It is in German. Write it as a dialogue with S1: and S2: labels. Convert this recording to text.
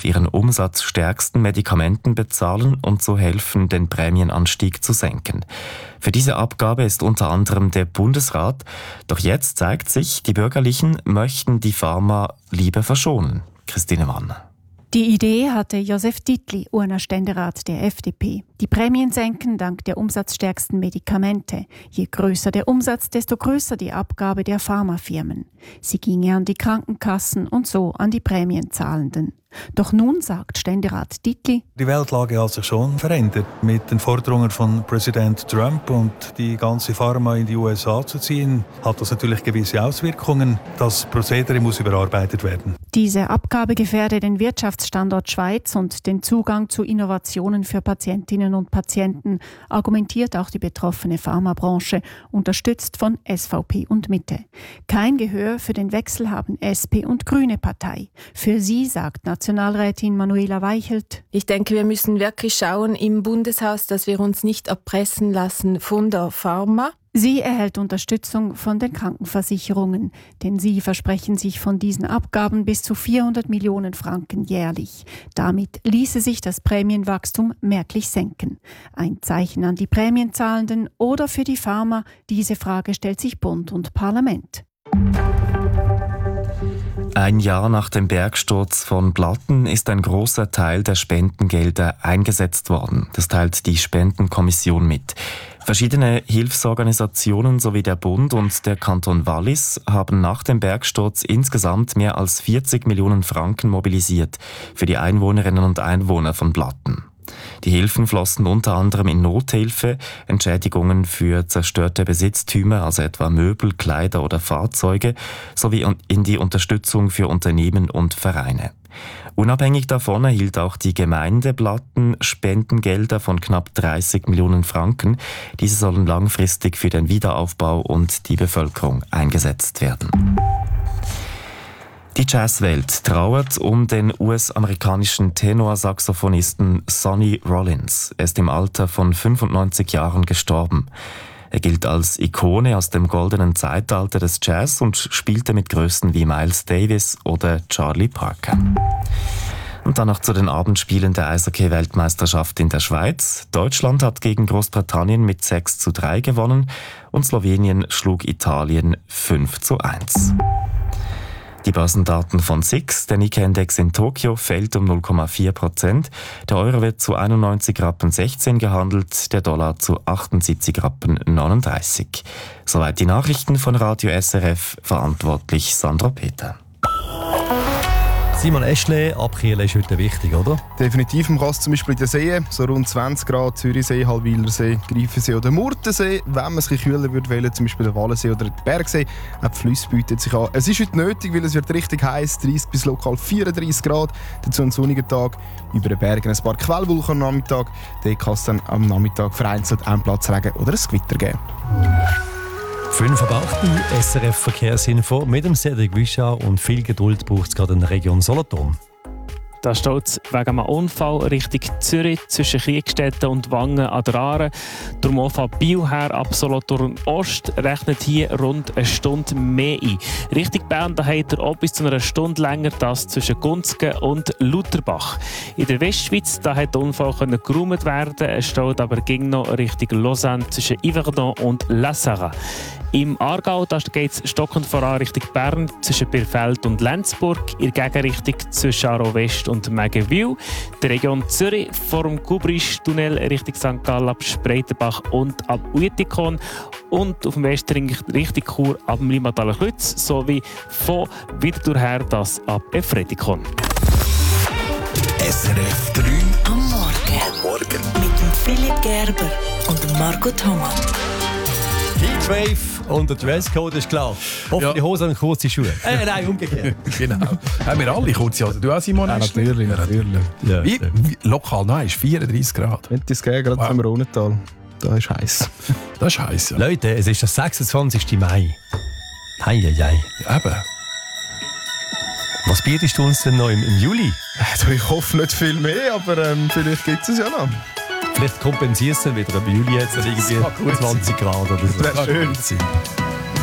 S1: auf ihren umsatzstärksten Medikamenten bezahlen und so helfen, den Prämienanstieg zu senken. Für diese Abgabe ist unter anderem der Bundesrat. Doch jetzt zeigt sich, die Bürgerlichen möchten die Pharma lieber verschonen. Christine Mann.
S2: Die Idee hatte Josef Dietli, Urner-Ständerat der FDP. Die Prämien senken dank der umsatzstärksten Medikamente. Je größer der Umsatz, desto größer die Abgabe der Pharmafirmen. Sie ginge an die Krankenkassen und so an die Prämienzahlenden. Doch nun sagt Ständerat Dietli:
S3: Die Weltlage hat sich schon verändert. Mit den Forderungen von Präsident Trump und die ganze Pharma in die USA zu ziehen, hat das natürlich gewisse Auswirkungen. Das Prozedere muss überarbeitet werden.
S2: Diese Abgabe gefährde den Wirtschaftsstandort Schweiz und den Zugang zu Innovationen für Patientinnen und Patienten, argumentiert auch die betroffene Pharmabranche, unterstützt von SVP und Mitte. Kein Gehör für den Wechsel haben SP und Grüne Partei. Für sie sagt Nationalrätin Manuela Weichelt:
S4: Ich denke, wir müssen wirklich schauen im Bundeshaus, dass wir uns nicht erpressen lassen von der Pharma.
S2: Sie erhält Unterstützung von den Krankenversicherungen, denn sie versprechen sich von diesen Abgaben bis zu 400 Millionen Franken jährlich. Damit ließe sich das Prämienwachstum merklich senken. Ein Zeichen an die Prämienzahlenden oder für die Pharma? Diese Frage stellt sich Bund und Parlament.
S1: Ein Jahr nach dem Bergsturz von Blatten ist ein großer Teil der Spendengelder eingesetzt worden. Das teilt die Spendenkommission mit. Verschiedene Hilfsorganisationen sowie der Bund und der Kanton Wallis haben nach dem Bergsturz insgesamt mehr als 40 Millionen Franken mobilisiert für die Einwohnerinnen und Einwohner von Blatten. Die Hilfen flossen unter anderem in Nothilfe, Entschädigungen für zerstörte Besitztümer, also etwa Möbel, Kleider oder Fahrzeuge, sowie in die Unterstützung für Unternehmen und Vereine. Unabhängig davon erhielt auch die Gemeinde Blatten Spendengelder von knapp 30 Millionen Franken. Diese sollen langfristig für den Wiederaufbau und die Bevölkerung eingesetzt werden. Die Jazzwelt trauert um den US-amerikanischen Tenorsaxophonisten Sonny Rollins. Er ist im Alter von 95 Jahren gestorben. Er gilt als Ikone aus dem goldenen Zeitalter des Jazz und spielte mit Größen wie Miles Davis oder Charlie Parker. Und dann noch zu den Abendspielen der Eishockey-Weltmeisterschaft in der Schweiz. Deutschland hat gegen Großbritannien mit 6:3 gewonnen und Slowenien schlug Italien 5:1. Die Börsendaten von SIX, der Nikkei-Index in Tokio, fällt um 0,4%. Der Euro wird zu 91,16 Rappen gehandelt, der Dollar zu 78,39 Rappen. Soweit die Nachrichten von Radio SRF, verantwortlich Sandra Peter.
S5: Simon Eschle, abkühlen ist heute wichtig, oder?
S6: Definitiv. Man kann es zum Beispiel in den Seen, so rund 20 Grad, Zürichsee, Halwilersee, Greifensee oder Murtensee. Wenn man es kühler würde wählen, zum Beispiel den Wallensee oder den Bergsee, auch die Flüsse bieten sich an. Es ist heute nötig, weil es wird richtig heiß, 30 bis lokal 34 Grad. Dazu ein sonniger Tag, über den Bergen ein paar Quellwolken am Nachmittag. Dort kann es dann am Nachmittag vereinzelt einen Platzregen oder ein Gewitter geben.
S5: 5:08 SRF Verkehrsinfo mit dem Cedric Wischau und viel Geduld braucht es gerade in der Region Solothurn.
S7: Da steht es wegen einem Unfall Richtung Zürich zwischen Kriegstetten und Wangen an der Aare. Darum von Biel her ab Solothurn Ost rechnet hier rund eine Stunde mehr ein. Richtung Bern da habt ihr auch bis zu einer Stunde länger, das zwischen Gunzgen und Lutherbach. In der Westschweiz da hat der Unfall geräumt werden. Es steht aber ging noch Richtung Lausanne zwischen Yverdon und La Sarre. Im Aargau geht es stockend voran Richtung Bern zwischen Birfeld und Lenzburg, in der Gegenrichtung zwischen Aarau West und Mägenwil, der Region Zürich vor dem Gubrisch-Tunnel Richtung St. Gallen ab Spreitenbach und ab Uetikon und auf dem Westring Richtung Chur ab dem Limataler Klütz sowie von Winterthur her das ab Efretikon.
S8: SRF 3 am Morgen. Mit dem Philipp Gerber und dem Marco Thomas.
S5: Heatwave und der Dresscode ist klar. Offene Hose und kurze Schuhe. Nein, umgekehrt.
S9: Genau. Haben wir alle kurze Hose? Du auch, Simon?
S6: Ja, natürlich.
S9: Ja, wie lokal nein, ist 34 Grad.
S6: Wenn das geht, gerade im Rhonental. Da ist heiß.
S9: Das ist heiß, ja.
S5: Leute, es ist der 26. Mai. Hei.
S9: Ja, eben.
S5: Was bietest du uns denn noch im Juli?
S6: Also ich hoffe nicht viel mehr, aber vielleicht gibt es ja noch.
S5: Vielleicht kompensierst du wieder im Juli jetzt irgendwie 20 Grad oder so.
S6: Das wäre schön.